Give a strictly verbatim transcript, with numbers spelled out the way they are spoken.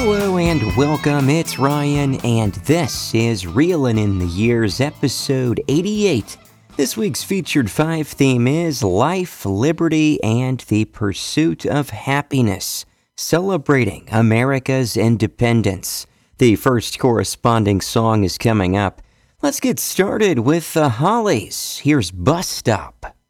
Hello and welcome, it's Ryan, and this is Reelin' in the Years, episode eighty-eight. This week's featured five theme is Life, Liberty, and the Pursuit of Happiness, celebrating America's independence. The first corresponding song is coming up. Let's get started with the Hollies. Here's Bus Stop.